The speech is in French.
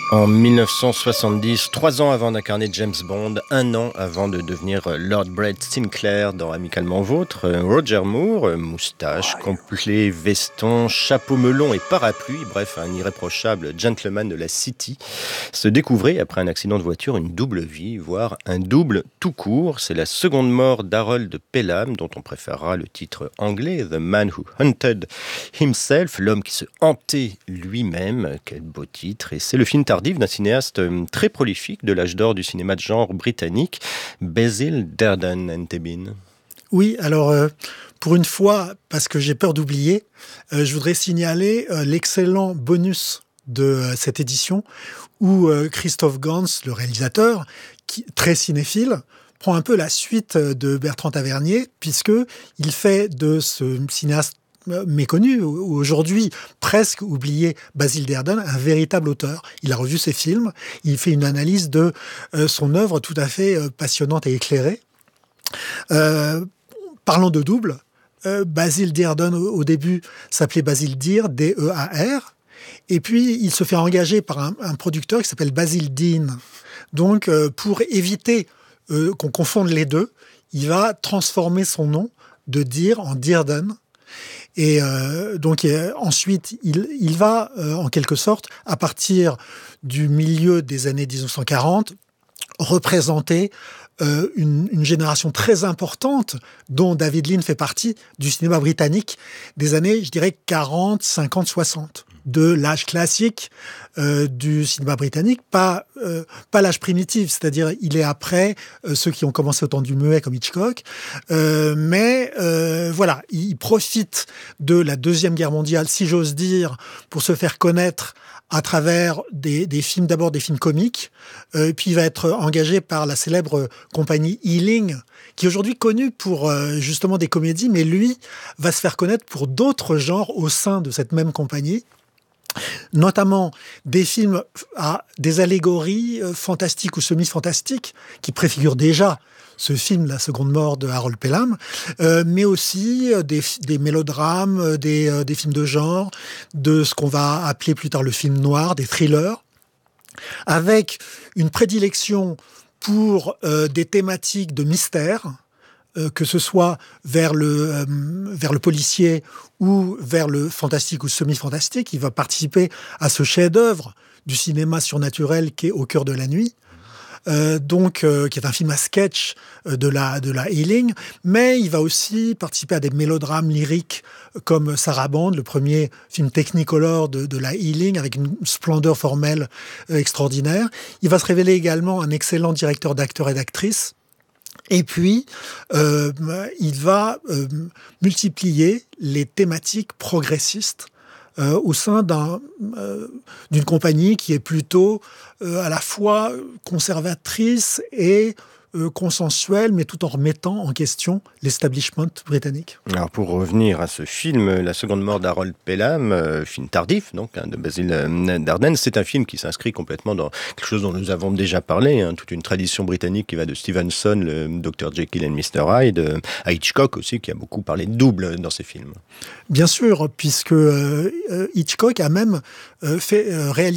En 1970, 3 ans avant d'incarner James Bond, 1 an avant de devenir Lord Brett Sinclair dans Amicalement Vôtre, Roger Moore, moustache, complet, veston, chapeau melon et parapluie, bref, un irréprochable gentleman de la City, se découvrait après un accident de voiture une double vie, voire un double tout court. C'est la seconde mort d'Harold Pelham, dont on préférera le titre anglais, The Man Who Hunted Himself, l'homme qui se hantait lui-même. Quel beau titre, et c'est le film tardif d'un cinéaste très prolifique de l'âge d'or du cinéma de genre britannique, Basil Dearden Entebin. Oui, alors pour une fois, parce que j'ai peur d'oublier, je voudrais signaler l'excellent bonus de cette édition où Christophe Gans, le réalisateur, très cinéphile, prend un peu la suite de Bertrand Tavernier, puisqu'il fait de ce cinéaste méconnu, aujourd'hui presque oublié, Basil Dearden, un véritable auteur. Il a revu ses films, il fait une analyse de son œuvre tout à fait passionnante et éclairée. Parlant de double, Basil Dearden au début s'appelait Basil Dear, D-E-A-R, et puis il se fait engager par un producteur qui s'appelle Basil Dean. Donc pour éviter qu'on confonde les deux, il va transformer son nom de Dear en Dearden. Et donc ensuite, il va, en quelque sorte, à partir du milieu des années 1940, représenter une génération très importante, dont David Lean fait partie, du cinéma britannique des années, je dirais, 40, 50, 60. De l'âge classique du cinéma britannique, pas l'âge primitif, c'est-à-dire il est après ceux qui ont commencé au temps du muet comme Hitchcock, mais voilà, il profite de la Deuxième Guerre mondiale, si j'ose dire, pour se faire connaître à travers des films, d'abord des films comiques, puis il va être engagé par la célèbre compagnie Ealing, qui est aujourd'hui connue pour justement des comédies, mais lui va se faire connaître pour d'autres genres au sein de cette même compagnie, notamment des films à des allégories fantastiques ou semi-fantastiques, qui préfigurent déjà ce film, La seconde mort de Harold Pelham, mais aussi des mélodrames, des films de genre, de ce qu'on va appeler plus tard le film noir, des thrillers, avec une prédilection pour des thématiques de mystère, que ce soit vers le policier ou vers le fantastique ou semi-fantastique. Il va participer à ce chef-d'œuvre du cinéma surnaturel qui est Au cœur de la nuit, qui est un film à sketch de la Ealing, mais il va aussi participer à des mélodrames lyriques comme Sarabande, le premier film technicolor de la Ealing, avec une splendeur formelle extraordinaire. Il va se révéler également un excellent directeur d'acteurs et d'actrices. Et puis, il va multiplier les thématiques progressistes au sein d'une compagnie qui est plutôt à la fois conservatrice et consensuelle, mais tout en remettant en question l'establishment britannique. Alors pour revenir à ce film, La seconde mort d'Harold Pelham, film tardif donc de Basil Dearden, c'est un film qui s'inscrit complètement dans quelque chose dont nous avons déjà parlé, toute une tradition britannique qui va de Stevenson, le Dr Jekyll and Mr Hyde, à Hitchcock aussi, qui a beaucoup parlé de double dans ses films. Bien sûr, puisque Hitchcock a même réalisé